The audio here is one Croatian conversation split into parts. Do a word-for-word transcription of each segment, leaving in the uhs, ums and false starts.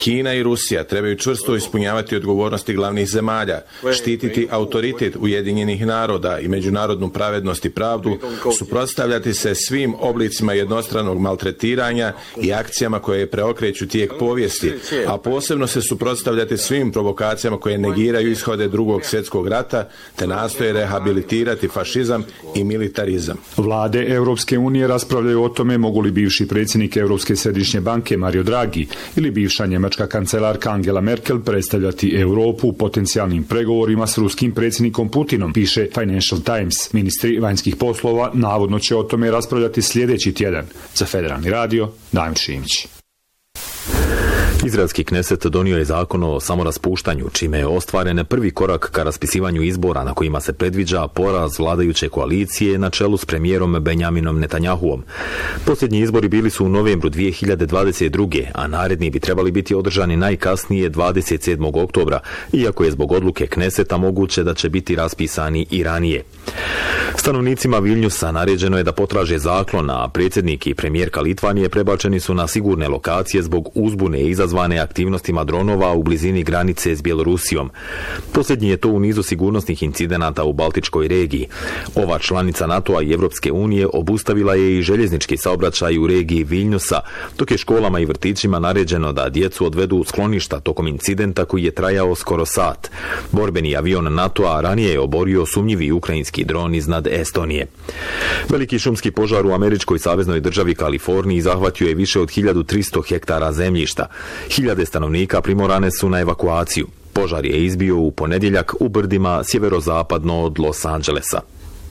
Kina i Rusija trebaju čvrsto ispunjavati odgovornosti glavnih zemalja, štititi autoritet Ujedinjenih naroda i međunarodnu pravednost i pravdu, suprotstavljati se svim oblicima jednostranog maltretiranja i akcijama koje preokreću tijek povijesti, a posebno se suprotstavljati svim provokacijama koje negiraju ishode drugog svjetskog rata, te nastoje rehabilitirati fašizam i militarizam. Vlade Europske unije raspravljaju o tome mogu li bivši predsjednik Europske središnje banke Mario Draghi ili bivša njemačka kancelarka Angela Merkel predstavljati Europu u potencijalnim pregovorima s ruskim predsjednikom Putinom, piše Financial Times. Ministri vanjskih poslova navodno će o tome raspravljati sljedeći tjedan. Za Federalni radio, Damir Šimić. Izraelski Kneset donio je zakon o samoraspuštanju, čime je ostvaren prvi korak ka raspisivanju izbora na kojima se predviđa poraz vladajuće koalicije na čelu s premijerom Benjaminom Netanjahuom. Posljednji izbori bili su u novembru dvije hiljade dvadeset druge. a naredni bi trebali biti održani najkasnije dvadeset sedmog oktobra, iako je zbog odluke Kneseta moguće da će biti raspisani i ranije. Stanovnicima Vilnjusa naređeno je da potraže zaklon, a predsjednik i premijerka Litvanije prebačeni su na sigurne lokacije zbog uzbune izazvane aktivnostima dronova u blizini granice s Bjelorusijom. Posljednji je to u nizu sigurnosnih incidenata u Baltičkoj regiji. Ova članica NATO-a i Europske unije obustavila je i željeznički saobraćaj u regiji Vilnjusa, dok je školama i vrtićima naređeno da djecu odvedu u skloništa tokom incidenta koji je trajao skoro sat. Borbeni avion NATO-a ranije je oborio sumnjivi ukrajinski dron iznad Estonije. Veliki šumski požar u američkoj saveznoj državi Kaliforniji zahvatio je više od hiljadu tristo hektara zemljišta. Hiljade stanovnika primorane su na evakuaciju. Požar je izbio u ponedjeljak u brdima sjeverozapadno od Los Angelesa.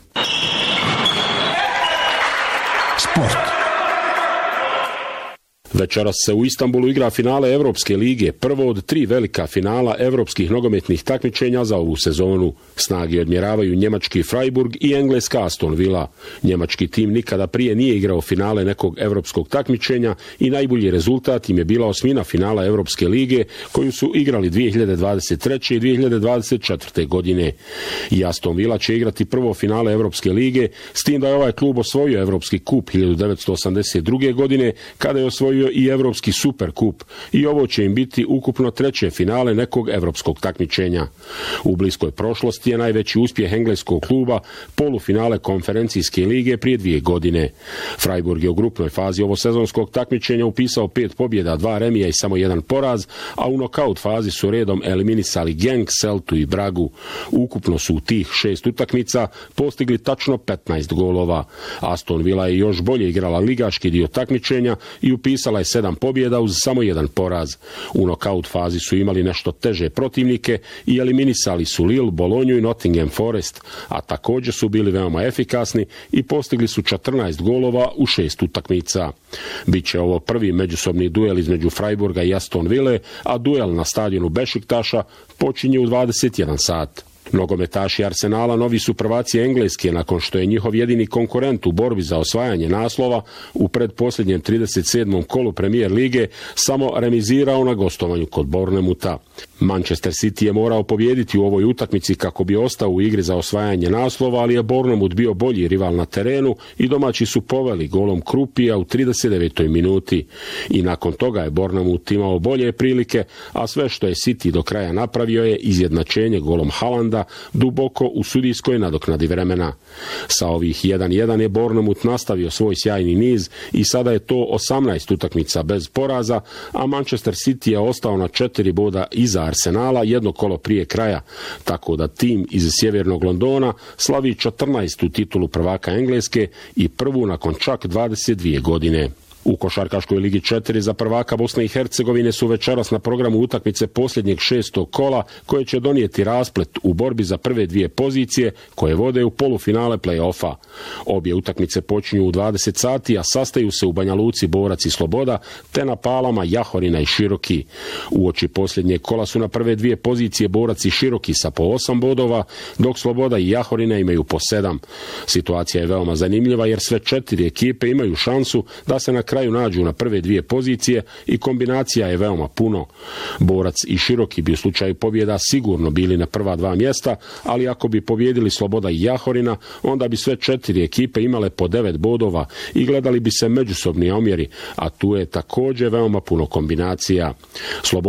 Sport. Večeras se u Istanbulu igra finale Evropske lige, prvo od tri velika finala evropskih nogometnih takmičenja za ovu sezonu. Snage odmjeravaju njemački Freiburg i engleska Aston Villa. Njemački tim nikada prije nije igrao finale nekog evropskog takmičenja i najbolji rezultat im je bila osmina finala Evropske lige koju su igrali dvije hiljade dvadeset treće i dvije hiljade dvadeset četvrte godine. I Aston Villa će igrati prvo finale Evropske lige, s tim da je ovaj klub osvojio Evropski kup hiljadu devetsto osamdeset druge godine kada je osvojio i Evropski superkup i ovo će im biti ukupno treće finale nekog evropskog takmičenja. U bliskoj prošlosti je najveći uspjeh engleskog kluba polufinale konferencijske lige prije dvije godine. Freiburg je u grupnoj fazi ovosezonskog takmičenja upisao pet pobjeda, dva remija i samo jedan poraz, a u nokaut fazi su redom eliminisali Genk, Celtu i Bragu. Ukupno su u tih šest utakmica postigli tačno petnaest golova. Aston Villa je još bolje igrala ligaški dio takmičenja i upisala je sedam pobjeda uz samo jedan poraz. U nokaut fazi su imali nešto teže protivnike i eliminisali su Lille, Bolonju i Nottingham Forest, a također su bili veoma efikasni i postigli su četrnaest golova u šest utakmica. Biće ovo prvi međusobni duel između Freiburga i Aston Ville, a duel na stadionu Bešiktaša počinje u dvadeset jedan sat. Nogometaši Arsenala novi su prvaci Engleske nakon što je njihov jedini konkurent u borbi za osvajanje naslova u predposljednjem trideset sedmom kolu Premier lige samo remizirao na gostovanju kod Bournemoutha. Manchester City je morao pobijediti u ovoj utakmici kako bi ostao u igri za osvajanje naslova, ali je Bournemouth bio bolji rival na terenu i domaći su poveli golom Krupija u trideset devetoj minuti. I nakon toga je Bournemouth imao bolje prilike, a sve što je City do kraja napravio je izjednačenje golom Haalanda duboko u sudijskoj nadoknadi vremena. Sa ovih jedan jedan je Bournemouth nastavio svoj sjajni niz i sada je to osamnaest utakmica bez poraza, a Manchester City je ostao na četiri boda iza Arsenala jedno kolo prije kraja, tako da tim iz sjevernog Londona slavi četrnaestu titulu prvaka Engleske i prvu nakon čak dvadeset dvije godine. U košarkaškoj ligi četiri za prvaka Bosne i Hercegovine su večeras na programu utakmice posljednjeg šestog kola koje će donijeti rasplet u borbi za prve dvije pozicije koje vode u polufinale play-offa. Obje utakmice počinju u dvadeset sati, a sastaju se u Banja Luci Borac i Sloboda te na Palama Jahorina i Široki. Uoči posljednjeg kola su na prve dvije pozicije Borac i Široki sa po osam bodova, dok Sloboda i Jahorina imaju po sedam. Situacija je veoma zanimljiva jer sve četiri ekipe imaju šansu da se na kraju nađu na prve dvije pozicije i kombinacija je veoma puno. Borac i Široki bi u slučaju pobjeda sigurno bili na prva dva mjesta, ali ako bi pobjedili Sloboda i Jahorina, onda bi sve četiri ekipe imale po devet bodova i gledali bi se međusobni omjeri, a tu je također veoma puno kombinacija. Sloboda